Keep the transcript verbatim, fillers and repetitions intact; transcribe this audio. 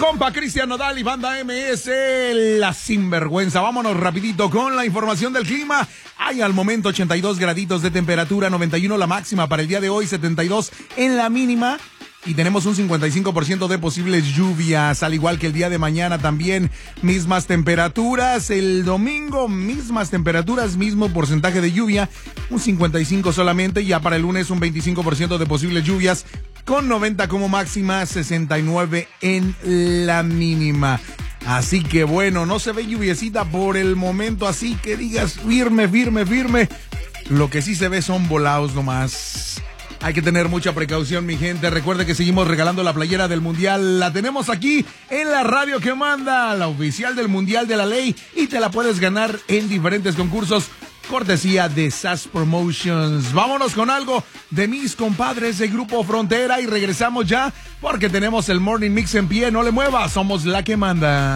compa Cristian Nodal y banda M S, la sinvergüenza. Vámonos rapidito con la información del clima. Hay al momento ochenta y dos graditos de temperatura, noventa y uno la máxima para el día de hoy, setenta y dos en la mínima. Y tenemos un cincuenta y cinco por ciento de posibles lluvias, al igual que el día de mañana también, mismas temperaturas. El domingo, mismas temperaturas, mismo porcentaje de lluvia, un cincuenta y cinco solamente. Ya para el lunes, un veinticinco por ciento de posibles lluvias, con noventa como máxima, sesenta y nueve en la mínima. Así que bueno, no se ve lluviecita por el momento, así que digas firme, firme, firme. Lo que sí se ve son volados nomás. Hay que tener mucha precaución, mi gente. Recuerde que seguimos regalando la playera del Mundial. La tenemos aquí en la radio que manda, la oficial del Mundial de la Ley. Y te la puedes ganar en diferentes concursos, cortesía de S A S Promotions. Vámonos con algo de mis compadres de Grupo Frontera y regresamos ya porque tenemos el Morning Mix en pie. No le muevas, somos la que manda.